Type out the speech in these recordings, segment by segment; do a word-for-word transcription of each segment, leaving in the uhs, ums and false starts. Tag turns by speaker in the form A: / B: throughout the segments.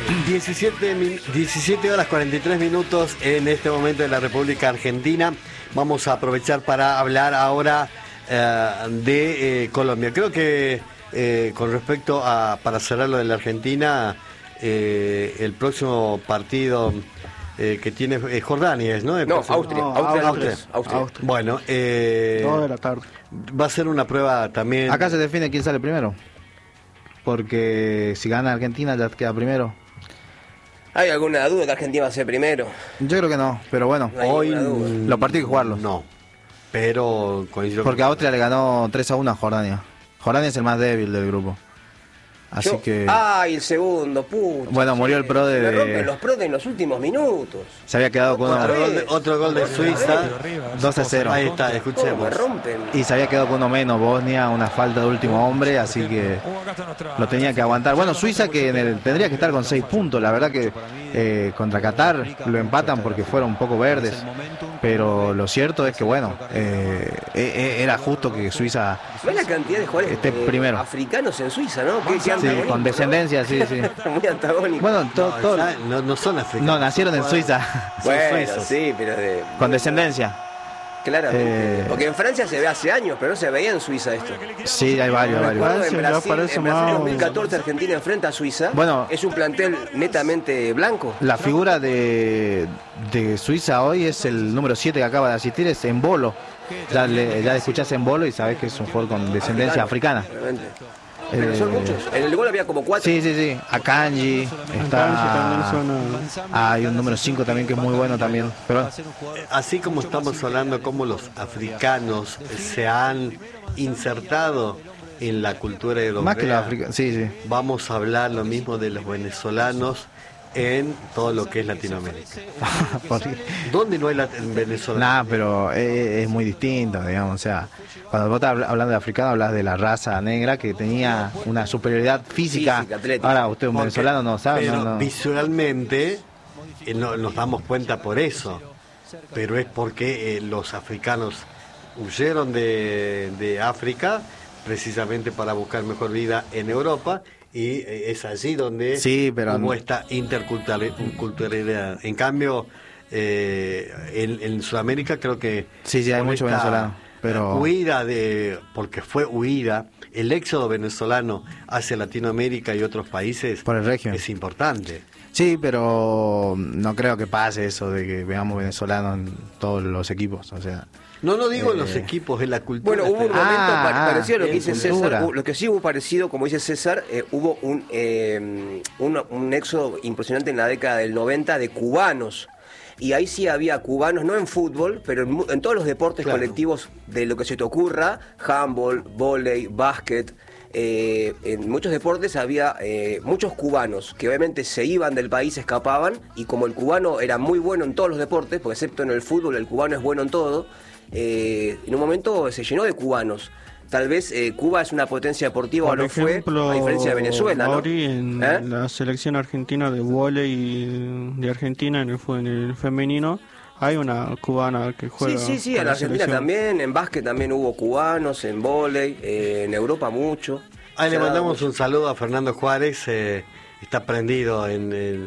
A: diecisiete, diecisiete horas cuarenta y tres minutos en este momento de la República Argentina. Vamos a aprovechar para hablar ahora eh, de eh, Colombia. Creo que eh, con respecto a, para cerrar lo de la Argentina, eh, el próximo partido eh, que tiene eh, Jordania, ¿no? El
B: no,
A: próximo,
B: Austria,
C: no,
B: Austria,
C: Austria,
B: Austria, Austria.
C: Austria.
A: Bueno, eh,
C: dos de la tarde.
A: va a ser una prueba también.
D: Acá se define quién sale primero. Porque si gana Argentina ya queda primero.
B: ¿Hay alguna duda que Argentina va a ser primero?
D: Yo creo que no, pero bueno,
B: No hay
A: Hoy
B: ninguna duda.
D: los partidos hay que jugarlos.
A: No, pero coincido
D: Porque
A: con-
D: Austria le ganó tres a uno a Jordania. Jordania es el más débil del grupo. Así
B: Yo-
D: que
B: ¡Ay, el segundo, puto!
D: Bueno, murió el pro de-
B: Me rompen los pros en los últimos minutos.
D: se había quedado con
A: Otro
D: uno,
A: gol de, otro gol de Suiza.
D: dos a cero.
A: Ahí está,
B: ¿Cómo me
A: escuchemos.
B: rompen?
D: Y se había quedado con uno menos, Bosnia, una falta de último hombre, así que lo tenía que aguantar. Bueno, Suiza que en el, tendría que estar con seis puntos, la verdad que eh, contra Qatar lo empatan porque fueron un poco verdes, pero lo cierto es que bueno, eh, eh, era justo que Suiza,
B: ¿Ves la cantidad de jugadores
D: Este
B: eh,
D: primero.
B: africanos en Suiza, no? Qué, qué
D: sí,
B: antagónico,
D: con
B: ¿no?
D: descendencia, sí, sí.
B: Muy antagónico.
D: Bueno, to-
A: No,
D: todo-
A: ya no, no son africanos.
D: no, nacieron en Suiza,
A: Son
B: bueno,
A: suizos.
B: sí, pero de,
D: con descendencia.
B: claramente.
D: Eh,
B: Porque en Francia se ve hace años, pero no se veía en Suiza esto.
D: Sí, hay varios, hay varios.
B: Recuerdo en
C: Francia ya
B: Brasil,
C: parece
B: en Brasil
C: más-
B: dos mil catorce Argentina enfrenta a Suiza.
D: Bueno.
B: Es un plantel netamente blanco.
D: La figura de, de Suiza hoy es el número siete que acaba de asistir, es Embolo. Ya le, ya escuchás Embolo y sabés que es un jugador con descendencia africana.
B: Realmente. Pero
D: Eh,
B: son muchos. En el gol había como cuatro.
D: Sí, sí, sí. Akanji,
C: también
D: está.
C: son,
D: Ah, hay un número cinco también que es muy bueno también. Pero
A: Así como estamos hablando cómo los africanos se han insertado en la cultura europea,
D: más que los africanos. Sí, sí.
A: vamos a hablar lo mismo de los venezolanos en todo lo que es Latinoamérica.
D: Porque-
A: ¿Dónde no hay lat- venezolanos?
D: Nah, pero es, es muy distinto, digamos. O sea, cuando vos estás habl- hablando de africano, hablas de la raza negra que tenía una superioridad física.
B: Física, atlética.
D: Ahora, usted, un
A: Porque-
D: venezolano, no sabe.
A: pero
D: no, no.
A: visualmente eh, no, nos damos cuenta por eso, pero es porque eh, los africanos huyeron de, de África precisamente para buscar mejor vida en Europa, y eh, es allí donde
D: Sí, pero
A: hubo
D: no-
A: esta interculturalidad. En cambio, eh, en, en Sudamérica creo que
D: Sí, sí, hay
A: con
D: mucho
A: esta
D: venezolano, pero-
A: huida de, porque fue huida, el éxodo venezolano hacia Latinoamérica y otros países
D: Por el régimen.
A: es importante.
D: Sí, pero no creo que pase eso de que veamos venezolanos en todos los equipos. O sea,
A: No, no digo
D: Eh,
A: los equipos, es la cultura.
B: Bueno, hubo un
A: espera.
B: momento
D: Ah,
B: pa-
D: ah,
B: parecido a lo que
A: en
B: dice
D: cultura.
B: César. Hubo- Lo que sí hubo parecido, como dice César, eh, hubo un, eh, un, un éxodo impresionante en la década del noventa de cubanos. Y ahí sí había cubanos, no en fútbol, pero en, mu- en todos los deportes
A: Claro.
B: colectivos de lo que se te ocurra, handball, vóley, básquet. Eh, en muchos deportes había eh, muchos cubanos que obviamente se iban del país, se escapaban, y como el cubano era muy bueno en todos los deportes, porque excepto en el fútbol el cubano es bueno en todo, eh, en un momento se llenó de cubanos. Tal vez eh, Cuba es una potencia deportiva, o
C: por
B: no
C: ejemplo,
B: fue, a diferencia de Venezuela, ¿no?
C: Mauri, en
B: ¿Eh?
C: la selección argentina de vóley de Argentina en el, fu- en el femenino hay una cubana que juega.
B: Sí, sí, sí,
C: para
B: en
C: la
B: Argentina
C: selección.
B: también, en básquet también hubo cubanos, en vóley, eh, en Europa mucho.
A: Ahí le
B: Se ha dado
A: mandamos
B: mucho.
A: un saludo a Fernando Juárez, eh, está prendido en, el-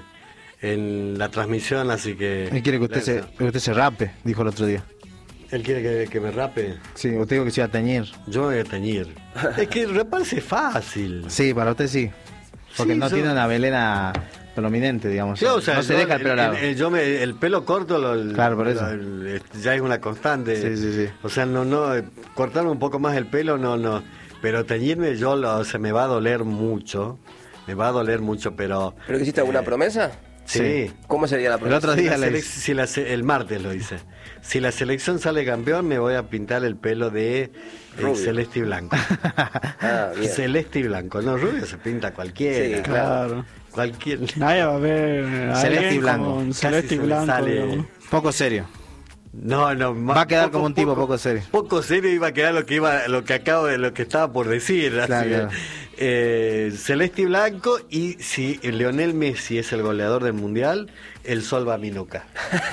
A: en la transmisión, así que...
D: él quiere que usted se, que usted se rape, dijo el otro día.
A: Él quiere que, que me rape,
D: Sí, usted dijo que se iba a teñir.
A: yo me voy a teñir. Es que raparse es fácil.
D: Sí, para usted sí. Porque
A: Sí,
D: no
A: yo-
D: tiene una melena prominente, digamos.
A: Sí, o sea,
D: no se
A: yo-
D: deja el pelo largo.
A: el, yo me- el pelo corto lo,
D: Claro, por eso.
A: lo- el- ya es una constante.
D: Sí, sí, sí.
A: O sea, no, no, eh, cortarme un poco más el pelo, no, no. Pero teñirme yo, lo, se me va a doler mucho. Me va a doler mucho, pero...
B: ¿Pero que hiciste alguna
A: eh,
B: promesa?
A: Sí.
B: ¿Cómo sería la
D: El
B: promesa?
D: otro
A: Si
D: día
A: la
D: le
A: selec- si la se- el martes lo hice. Si la selección sale campeón, me voy a pintar el pelo de eh,
B: Rubio.
A: celeste y blanco.
B: Ah, bien.
A: Celeste y blanco. No, rubio se pinta cualquiera.
B: Sí,
C: Claro.
A: Cualquier...
C: Nadie va a ver a
D: Celeste
C: alguien
D: y blanco.
C: con
A: Casi
C: celeste y
A: se me
C: blanco.
A: sale.
C: digamos.
D: Poco serio.
A: No, no, ma-
D: Va a quedar como un tipo poco serio.
A: Poco serio iba a quedar lo que iba, lo que acabo de, lo que estaba por decir. así
D: Claro,
A: que-
D: claro.
A: Eh, celeste y blanco, y si Lionel Messi es el goleador del mundial, el sol va a mi nuca.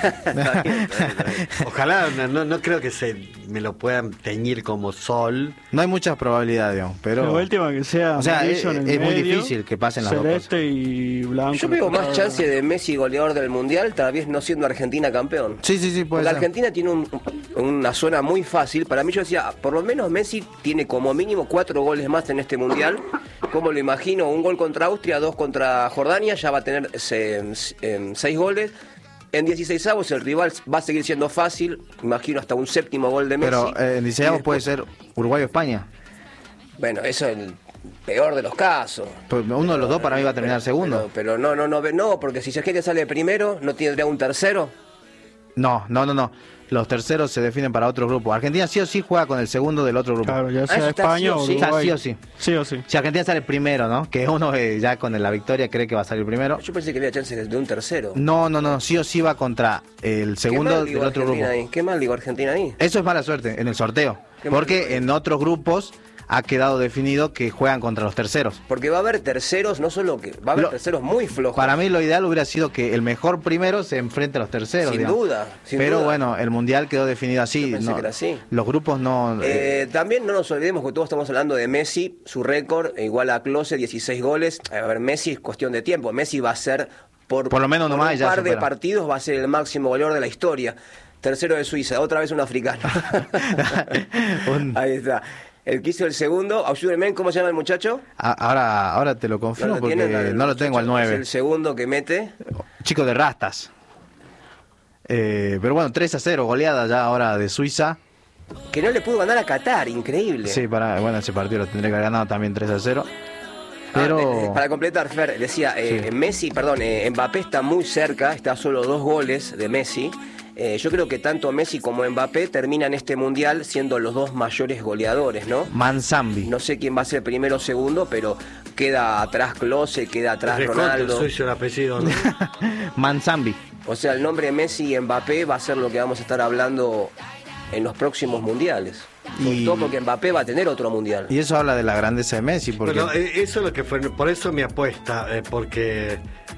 A: Ojalá, no, no creo que se me lo puedan teñir como sol.
D: No hay muchas probabilidades, digamos, pero...
C: La última que sea,
D: o sea, es,
C: en el
D: es muy
C: medio,
D: difícil que pasen las dos
C: celeste
D: cosas.
C: y blanco.
B: Yo veo más chance de Messi goleador del mundial, tal vez no siendo Argentina campeón.
D: Sí, sí, sí, puede
B: Porque
D: ser.
B: Argentina tiene un- una zona muy fácil. Para mí, yo decía, por lo menos Messi tiene como mínimo cuatro goles más en este mundial. Como lo imagino, un gol contra Austria, dos contra Jordania, ya va a tener se- se- seis goles. En dieciseisavos el rival va a seguir siendo fácil, imagino hasta un séptimo gol de Messi.
D: Pero eh, en dieciséis
B: Y
D: puede
B: después-
D: ser Uruguay o España.
B: Bueno, eso es el peor de los casos.
D: Pues uno de los dos para mí va a terminar segundo.
B: Pero, pero no, no, no, no, porque si Argentina sale primero, ¿no tendría un tercero?
D: No, no, no, no. Los terceros se definen para otro grupo. Argentina sí o sí juega con el segundo del otro grupo.
C: Claro, ya
B: Ah,
C: sea
B: eso está
C: España
B: sí o
C: o
B: sí.
C: Uruguay.
D: Está sí o sí.
C: Sí o sí.
D: Si Argentina sale primero, ¿no? Que uno eh, ya con la victoria cree que va a salir primero.
B: Yo pensé que había chances de un tercero.
D: No, no, no. Sí o sí va contra el
B: ¿Qué
D: segundo
B: mal
D: del
B: digo
D: otro
B: Argentina
D: grupo.
B: ahí? ¿Qué mal digo Argentina ahí?
D: Eso es mala suerte en el sorteo.
B: Qué mal
D: Porque
B: digo.
D: en otros grupos ha quedado definido que juegan contra los terceros.
B: Porque va a haber terceros, no solo que... Va a haber
D: Lo-
B: terceros muy flojos.
D: Para mí lo ideal hubiera sido que el mejor primero se enfrente a los terceros.
B: Sin
D: digamos.
B: duda, sin
D: Pero
B: duda.
D: bueno, el mundial quedó definido así.
B: Yo pensé
D: no,
B: que era así.
D: Los grupos no. eh,
B: Eh, también no nos olvidemos que todos estamos hablando de Messi, su récord eh, igual a Klose, dieciséis goles. A ver, Messi es cuestión de tiempo. Messi va a ser, por,
D: Por lo menos
B: por
D: nomás
B: un
D: ya
B: par de
D: supera.
B: partidos, va a ser el máximo goleador de la historia. Tercero de Suiza, otra vez un africano.
D: Un-
B: Ahí está. El que hizo el segundo, ayúdenme, ¿cómo se llama el muchacho?
D: a- ahora, ahora te lo confirmo porque
B: tienen?
D: no lo tengo al
B: muchacho, es
D: nueve.
B: el segundo que mete.
D: Chico de rastas. Eh, pero bueno, tres a cero, goleada ya ahora de Suiza.
B: Que no le pudo ganar a Qatar, increíble.
D: Sí, para, bueno, ese partido lo tendría que haber ganado también tres a cero.
B: Ah,
D: Pero
B: eh, para completar, Fer, decía, eh,
D: Sí.
B: Messi, perdón, eh, Mbappé está muy cerca, está a solo dos goles de Messi. Eh, yo creo que tanto Messi como Mbappé terminan este mundial siendo los dos mayores goleadores, ¿no?
D: Manzambi.
B: No sé quién va a ser primero o segundo, pero queda atrás Klose, queda atrás
A: Recontra el
B: Ronaldo.
A: suyo el apellido, ¿no?
D: Manzambi.
B: O sea, el nombre Messi y Mbappé va a ser lo que vamos a estar hablando en los próximos mundiales. Sobre
D: Y-
B: todo porque Mbappé va a tener otro mundial.
D: Y eso habla de la grandeza de Messi, porque
A: Bueno, eh, eso es lo que fue, por eso mi apuesta, eh, porque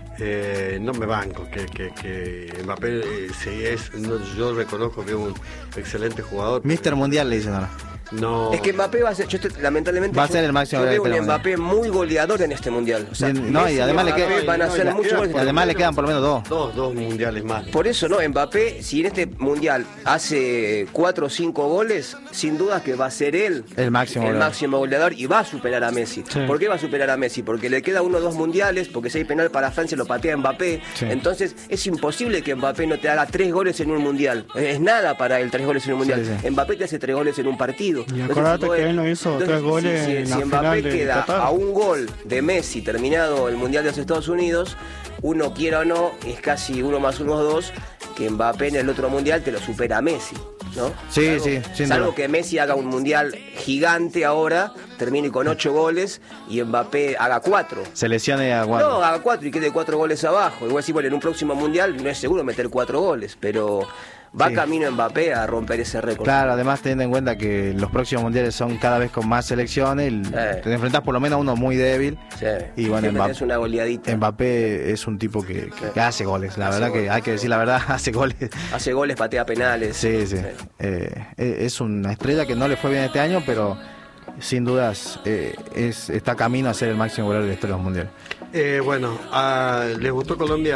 A: eh, no me banco que, que, que Mbappé eh, sí es, no, yo reconozco que es un excelente jugador.
D: mister Mundial le dicen ahora.
A: No,
B: Es que Mbappé va a ser, yo estoy- lamentablemente,
D: Va a
B: yo-
D: ser el máximo
B: yo veo
D: goleador
B: un
D: del
B: Mbappé muy goleador en este mundial. O sea,
D: Bien, no, y
B: Messi
D: además le
B: Mbappé
D: queda-
B: van a
A: no,
B: hacer
A: ya-
B: muchos
A: ya-
B: goles.
D: Y además le quedan por lo menos dos.
A: dos, dos mundiales más.
B: Por eso, ¿no? Mbappé, si en este mundial hace cuatro o cinco goles, sin duda que va a ser él
D: El máximo
B: el
D: goleador.
B: máximo goleador y va a superar a Messi.
C: Sí.
B: ¿Por qué va a superar a Messi? Porque le queda uno o dos mundiales, porque si hay penal para Francia lo patea Mbappé.
D: Sí.
B: Entonces es imposible que Mbappé no te haga tres goles en un mundial. Es nada para él tres goles en un mundial.
D: Sí, sí.
B: Mbappé te hace tres goles en un partido.
C: Y
B: Entonces,
C: acordate
B: si vos-
C: que él no hizo
B: entonces,
C: tres
B: si-
C: goles
B: si,
C: en
B: si
C: la
B: Mbappé
C: final de
B: queda
C: Qatar.
B: a un gol de Messi terminado el mundial de los Estados Unidos, uno quiera o no, es casi uno más uno es dos, que Mbappé en el otro mundial te lo supera a Messi, ¿no?
D: Sí,
B: Salvo-
D: sí, sin
B: Salvo
D: duda.
B: que Messi haga un mundial gigante ahora, termine con ocho goles y Mbappé haga cuatro.
D: Se lesiona y aguanta.
B: No, haga cuatro y quede cuatro goles abajo. Igual si bueno, en un próximo mundial no es seguro meter cuatro goles, pero va
D: Sí.
B: camino Mbappé a romper ese récord.
D: Claro, además teniendo en cuenta que los próximos mundiales son cada vez con más selecciones, el-
B: Eh.
D: te enfrentás por lo menos a uno muy débil.
B: Sí.
D: Y bueno,
B: Siempre
D: Mbappé-
B: tenés una goleadita.
D: Mbappé es un tipo que, que- que hace goles, la
B: Hace
D: verdad que
B: goles.
D: hay que decir la verdad, hace goles.
B: Hace goles, patea penales.
D: Sí, sí. Eh, eh, es una estrella que no le fue bien este año, pero sin dudas eh, es, está camino a ser el máximo goleador de la historia de los mundiales.
A: Eh, bueno, ah, ¿les gustó Colombia?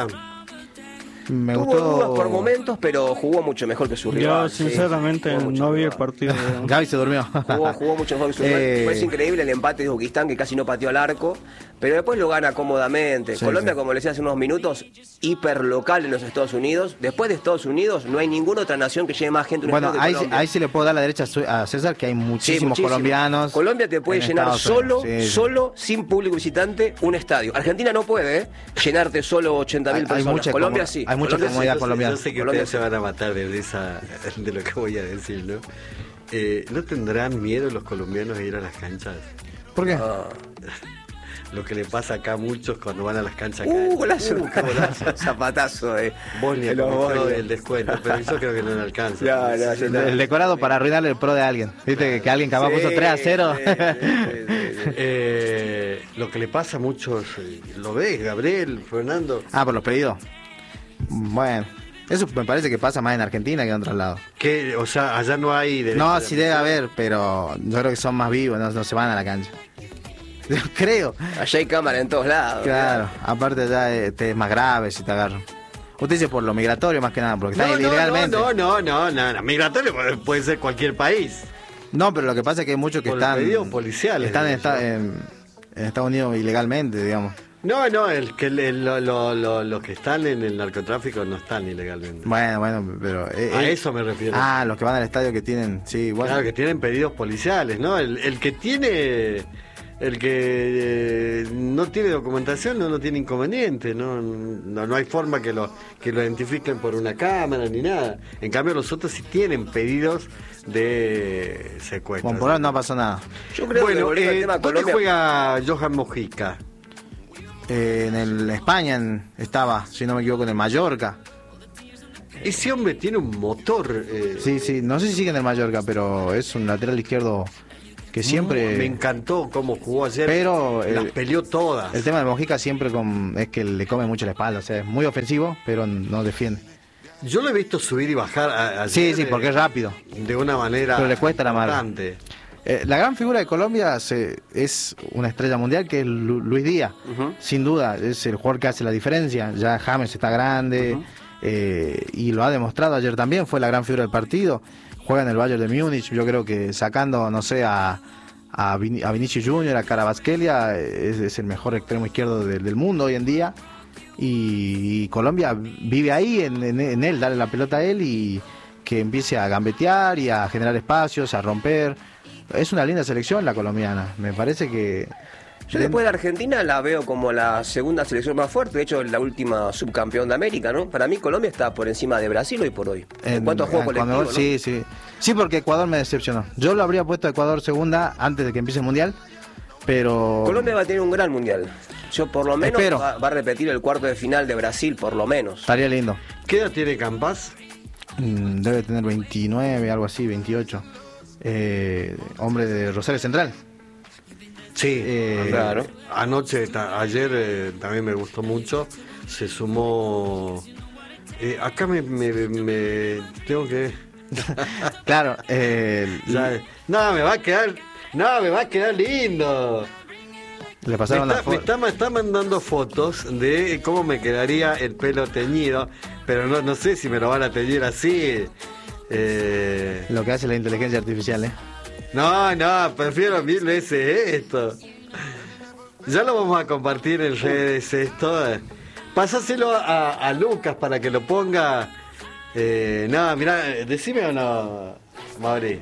D: Me
B: Tuvo
D: gustó.
B: dudas por momentos, pero jugó mucho mejor que su
C: Yo
B: rival. sí.
C: sinceramente
B: Jugó mucho
C: no vi el
B: mejor.
C: partido.
D: Gaby se durmió.
B: Jugó, jugó mucho mejor que su rival.
D: Eh,
B: Fue increíble el empate de Uzbekistán, que casi no pateó al arco, pero después lo gana cómodamente.
D: Sí,
B: Colombia,
D: sí.
B: como le decía hace unos minutos, hiper local en los Estados Unidos. Después de Estados Unidos, no hay ninguna otra nación que lleve más gente a un
D: Bueno,
B: estadio que
D: ahí,
B: Colombia.
D: ahí sí le puedo dar la derecha a Su- a César, que hay
B: Sí,
D: muchísimos
B: muchísimo.
D: colombianos.
B: Colombia te puede
D: en
B: llenar
D: Estados
B: solo,
D: Unidos. Sí, sí.
B: solo, sin público visitante, un estadio. Argentina no puede, ¿eh? Llenarte solo ochenta mil
D: Hay- hay
B: personas.
D: mucha
B: Colombia
D: como-
B: sí.
D: hay mucha
B: Colombia sí.
D: comodidad
A: Yo sé-
D: colombiana.
A: Yo sé que
B: Colombia
A: ustedes se van a matar de risa de lo que voy a decir, ¿no? Eh, ¿No tendrán miedo los colombianos a ir a las canchas?
D: ¿Por qué?
B: Ah.
A: Lo que le pasa acá a muchos cuando van a las canchas. acá.
B: Uh, golazo.
A: Uh, qué golazo.
B: Zapatazo, eh.
A: Bosnia
B: De los
A: cometió
B: Bosnia.
A: el descuento, pero yo creo que no le alcanza.
B: No, no, yo
D: El,
B: no.
D: el decorado para arruinarle el pro de alguien. Viste que, que alguien capaz
B: Sí,
D: puso tres a cero.
B: sí, sí, sí, sí.
A: Eh, eh, lo que le pasa a muchos, eh, lo ves, Gabriel, Fernando,
D: Ah, por los pedidos. Bueno, eso me parece que pasa más en Argentina que en otros lados.
A: que, o sea, allá no hay derecho
D: No,
A: de
D: sí debe
A: admisión.
D: haber, pero yo creo que son más vivos, no, no se van a la cancha. Yo creo.
B: Allá hay cámara en todos lados.
D: Claro, aparte ya eh, te es más grave si te agarran. Usted dice por lo migratorio más que nada, porque
A: No,
D: está
A: no,
D: ilegalmente.
A: no, no, no, no, no, migratorio puede, puede ser cualquier país.
D: No, pero lo que pasa es que hay muchos que
A: Por
D: están,
A: pedidos policiales,
D: están en,
A: digo
D: esta-
A: yo.
D: en- en Estados Unidos ilegalmente, digamos.
A: No, no, el que el- lo- lo- lo- los que están en el narcotráfico no están ilegalmente.
D: Bueno, bueno, pero... eh,
A: A
D: eh,
A: eso me refiero.
D: Ah, los que van al estadio que tienen, sí, bueno.
A: Claro, que tienen pedidos policiales, ¿no? El, el que tiene, el que eh, no tiene documentación no, no tiene inconveniente, ¿no? No, no hay forma que lo, que lo identifiquen por una cámara ni nada. En cambio, los otros sí tienen pedidos de secuestro.
D: Bueno, por ahora no pasó nada.
B: Yo creo que
A: Bueno,
B: volviendo al
A: eh,
B: tema
A: ¿dónde
B: Colombia,
A: juega Johan Mojica?
D: Eh, en el España en- estaba, si no me equivoco, en el Mallorca.
A: Ese hombre tiene un motor. eh,
D: Sí, sí, no sé si sigue en el Mallorca, pero es un lateral izquierdo que siempre...
A: Me encantó cómo jugó ayer.
D: Pero,
A: las
D: eh,
A: peleó todas.
D: El tema de Mojica siempre con, es que le come mucho la espalda, o sea, es muy ofensivo, pero no defiende.
A: Yo lo he visto subir y bajar a, ayer,
D: Sí, sí,
A: eh,
D: porque es rápido.
A: de una manera
D: Pero le cuesta la mano.
A: importante.
D: Eh, la gran figura de Colombia se- es una estrella mundial que es Lu- Luis Díaz,
B: Ujú.
D: sin duda, es el jugador que hace la diferencia. Ya James está grande eh, y lo ha demostrado ayer también, fue la gran figura del partido. Juega en el Bayern de Múnich, yo creo que sacando, no sé, a, a, Vin- a Vinicius Junior, a Carabasquelia, es, es el mejor extremo izquierdo del, del mundo hoy en día. Y, y Colombia vive ahí en, en- en él, darle la pelota a él y que empiece a gambetear y a generar espacios, a romper. Es una linda selección la colombiana. Me parece que...
B: yo después de Argentina la veo como la segunda selección más fuerte, de hecho la última subcampeón de América, ¿no? Para mí Colombia está por encima de Brasil hoy por hoy. En, cuanto a juego
D: en
B: colectivo,
D: Ecuador,
B: ¿no?
D: Sí, sí. Sí, porque Ecuador me decepcionó. Yo lo habría puesto a Ecuador segunda antes de que empiece el Mundial, pero...
B: Colombia va a tener un gran mundial. Yo por lo menos
D: Espero.
B: va, va a repetir el cuarto de final de Brasil, por lo menos.
D: Estaría lindo.
A: ¿Qué edad tiene Campas?
D: Mm, Debe tener veintinueve, algo así, veintiocho. Eh, hombre de Rosario Central.
A: Sí,
D: Eh,
B: claro.
A: Anoche, ta- ayer eh, también me gustó mucho. Se sumó. eh, acá me, me- me- tengo que.
D: Claro. eh,
A: Ya, no, me va a quedar. No, me va a quedar lindo.
D: le
A: Me
D: pasaron la
A: está, me,
D: foto.
A: está, me está mandando fotos de cómo me quedaría el pelo teñido, pero no, no sé si me lo van a teñir así. Eh,
D: Lo que hace la inteligencia artificial, ¿eh?
A: no, no, prefiero mil veces esto. Ya lo vamos a compartir en redes esto. eh. Pásaselo a, a Lucas para que lo ponga. Eh, no, mirá, decime o no, Mauri.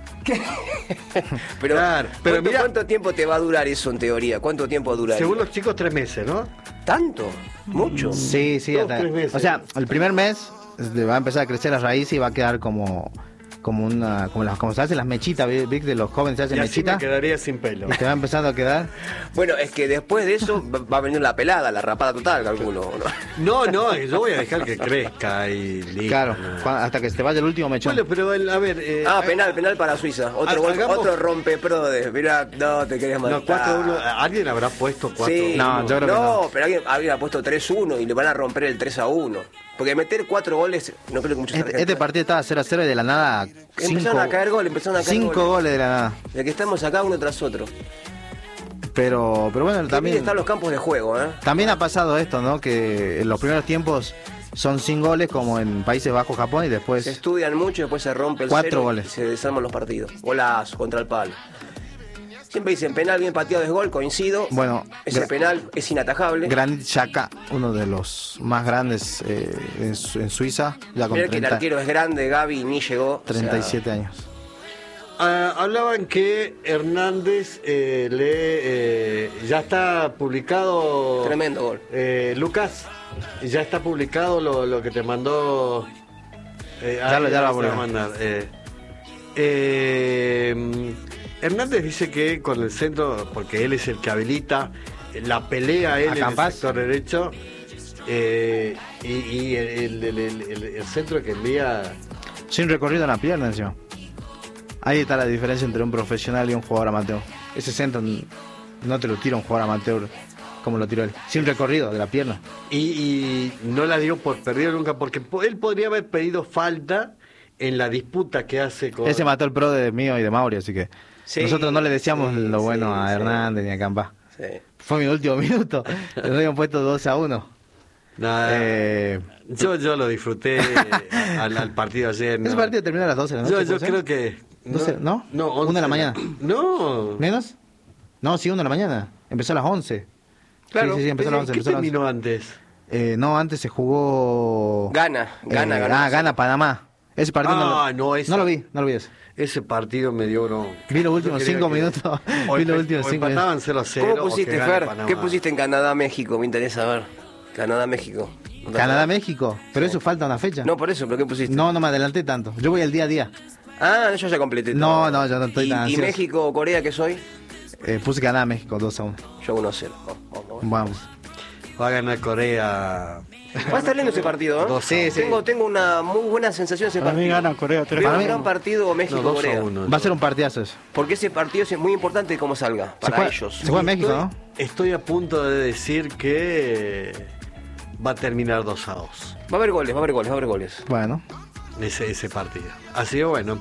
B: Pero,
A: Claro, pero
B: ¿cuánto,
A: mira-
B: cuánto tiempo te va a durar eso en teoría? ¿Cuánto tiempo dura?
A: Según los chicos, tres meses, ¿no?
B: ¿Tanto? ¿Mucho?
D: Sí, sí.
A: Dos,
D: hasta-
A: tres meses.
D: o sea, el primer mes este, va a empezar a crecer la raíz y va a quedar como como una como las como se hacen las mechitas, ¿vi- ¿viste? De los jóvenes se hacen
A: Y así me
D: mechitas
A: quedaría sin pelo.
D: y te va empezando a quedar.
B: Bueno, es que después de eso va va a venir la pelada, la rapada total, calculo. ¿no?
A: No, no, yo voy a dejar que crezca y listo.
D: Claro,
A: no.
D: cua- hasta que se te vaya el último mechón.
A: Bueno, pero el- a ver. eh,
B: Ah,
A: eh,
B: penal, penal para Suiza. Otro, gol,
A: hagamos-
B: otro rompe prodes. Mirá, no, te querías matar.
A: No, cuatro uno. ¿Alguien habrá puesto cuatro uno?
B: Sí,
D: No, yo creo que
B: no,
D: no.
B: pero alguien, alguien ha puesto tres uno y le van a romper el tres a uno. Porque meter cuatro goles, no creo que muchos
D: Este, este
B: argentinos-
D: partido estaba cero a cero y de la nada
B: Empezaron
D: cinco,
B: a caer goles, empezaron a caer
D: cinco
B: goles.
D: goles de la nada.
B: De que estamos acá uno tras otro.
D: Pero, pero bueno,
B: También
D: también,
B: están los campos de juego, ¿eh?
D: también ha pasado esto, ¿no? Que en los primeros tiempos son sin goles como en Países Bajos, Japón y después...
B: Se estudian mucho y después se rompe el
D: Cuatro
B: cero
D: goles.
B: y se desarman los partidos. Golazo contra el palo. Siempre dicen penal bien pateado es gol, coincido.
D: Bueno,
B: Ese
D: gra-
B: penal es inatajable.
D: Granit Xhaka, uno de los más grandes eh, en, Su- en Suiza, ya con
B: Mirá que el
D: treinta,
B: arquero es grande, Gaby ni llegó. o sea,
D: treinta y siete años.
A: Ah, hablaban que Hernández eh, le eh, ya está publicado.
B: Tremendo gol.
A: Eh, Lucas, ya está publicado lo, lo que te mandó. eh,
D: Ya lo-
A: ahí
D: ya lo
A: te
D: voy a
A: va a mandar. eh. Eh, Hernández dice que con el centro, porque él es el que habilita la pelea él
D: ¿A
A: en el
D: Campas?
A: sector derecho, eh, y, y el, el- el- el- el centro que envía.
D: Sin recorrido en la pierna encima. Ahí está la diferencia entre un profesional y un jugador amateur. Ese centro n- no te lo tira un jugador amateur como lo tiró él, sin recorrido de la pierna.
A: Y, y no la dio por perdido nunca, porque po- él podría haber pedido falta en la disputa que hace con...
D: Ese mató el pro de mío y de Mauri, así que
B: Sí,
D: nosotros no le decíamos
B: sí,
D: lo bueno
B: sí,
D: a
B: sí.
D: Hernández ni a Campá.
B: Sí.
D: Fue mi último minuto, nos habían puesto dos a uno.
A: Nada,
D: Eh,
A: yo, yo lo disfruté al, al partido ayer.
D: ese
A: ¿no?
D: partido terminó a las doce de la noche.
A: Yo, yo
D: ¿puede
A: creo
D: ser?
A: que...
D: doce, ¿no?
A: No,
D: Una
A: once
D: de la mañana.
A: No.
D: ¿Menos? No, sí, una de la mañana. Empezó a las once.
B: Claro.
D: Sí, sí, sí, empezó a las once.
A: ¿Qué
D: Empezó a las once.
A: terminó antes?
D: Eh, no, antes se jugó...
B: Gana, gana,
D: eh,
B: gana.
D: Ah, gana Panamá. Ese partido
A: Ah,
D: no, lo,
A: no, esa-
D: no lo vi, no lo vi ese.
A: Ese partido me dio bronca.
D: Vi los últimos
A: Yo quería
D: cinco
A: que-
D: minutos.
A: O
D: Vi los
A: empe-
D: últimos
A: o
D: cinco
A: empataban
D: minutos.
A: cero a cero.
B: ¿Cómo pusiste,
A: o que gane
B: Fer?
A: Panamá.
B: ¿Qué pusiste en Canadá-México? Me interesa ver. Canadá-México. ¿No te
D: Canadá-México. Pero eso falta una fecha.
B: acordás? No, por eso, ¿pero qué pusiste?
D: No, no me adelanté tanto. Yo voy al día a día.
B: Ah, yo ya completé todo.
D: No, no, yo no estoy
B: ¿Y,
D: tan
B: ¿Y
D: ansioso.
B: México o Corea qué soy?
D: Eh, puse Canadá-México dos a uno.
B: Yo uno a cero. Vamos, vamos, vamos.
D: Vamos.
A: Va a ganar Corea.
B: Va a estar lindo ese partido, ¿eh?
A: Dos a
B: Sí,
A: uno.
B: tengo, tengo una muy buena sensación de ese
C: Para mí
B: partido.
C: gana Corea tres
B: Veo
D: Para
B: un
D: mí-
B: gran partido
A: No, dos
B: México-Corea.
A: a uno.
D: Va a ser un partidazo eso.
B: Porque ese partido es muy importante cómo salga para
D: juega-
B: ellos.
D: se juega en México,
A: Estoy-
D: ¿no?
A: Estoy a punto de decir que va a terminar dos a dos.
B: Va a haber goles, va a haber goles, va a haber goles.
D: Bueno.
A: Ese, ese partido. Así que bueno.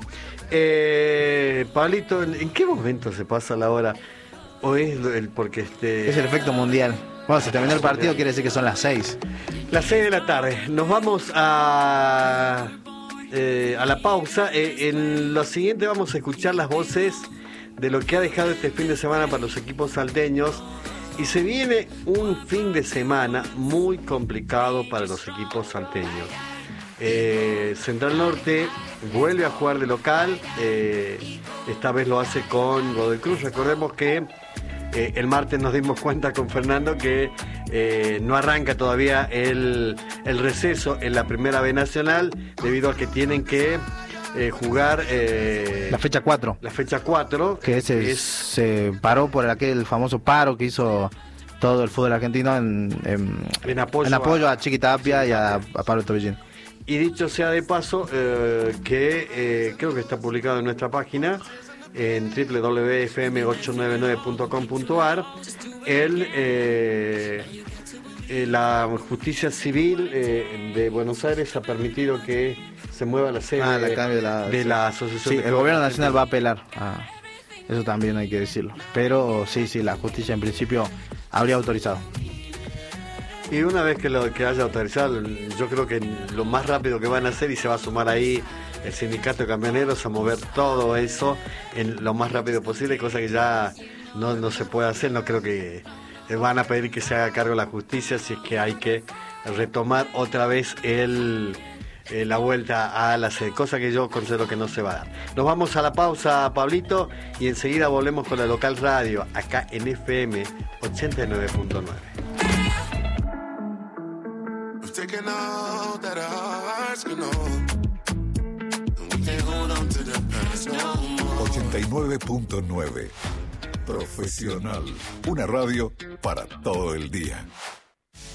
A: Eh, Pablito, ¿en, en qué momento se pasa la hora? ¿O es el porque este
D: Es el efecto mundial. Bueno, si terminó el partido quiere decir que son las seis.
A: las seis de la tarde? Nos vamos a eh, a la pausa. Eh, en lo siguiente vamos a escuchar las voces de lo que ha dejado este fin de semana para los equipos salteños. Y se viene un fin de semana muy complicado para los equipos salteños. Eh, Central Norte vuelve a jugar de local, eh, esta vez lo hace con Godoy Cruz. Recordemos que eh, el martes nos dimos cuenta con Fernando que eh, no arranca todavía el, el receso en la primera B Nacional debido a que tienen que eh, jugar eh,
D: La fecha cuatro.
A: la fecha cuatro,
D: Que ese
A: es
D: se paró por aquel famoso paro que hizo todo el fútbol argentino en, en,
A: en apoyo,
D: en apoyo
A: a-
D: a Chiqui Tapia y a, a Pablo Tobillín.
A: Y dicho sea de paso, eh, que eh, creo que está publicado en nuestra página, en doble u doble u doble u punto f m ocho nueve nueve punto com punto a r, el, eh, eh, la justicia civil eh, de Buenos Aires ha permitido que se mueva la sede
D: Ah, la cambio de la-
A: de
D: sí.
A: la asociación.
D: Sí,
A: de
D: el gobierno nacional va a apelar. Ah, eso también hay que decirlo. Pero sí, sí, la justicia en principio habría autorizado.
A: Y una vez que lo que haya autorizado, yo creo que lo más rápido que van a hacer, y se va a sumar ahí el sindicato de camioneros a mover todo eso en lo más rápido posible, cosa que ya no, no se puede hacer. No creo que van a pedir que se haga cargo la justicia si es que hay que retomar otra vez el eh, la vuelta a la sede, cosa que yo considero que no se va a dar. Nos vamos a la pausa, Pablito, y enseguida volvemos con la local radio acá en F M ochenta y nueve punto nueve.
E: Taking all that our hearts can hold. And we can't hold on to the past no more.
F: ochenta y nueve punto nueve Profesional. Una radio para todo el día.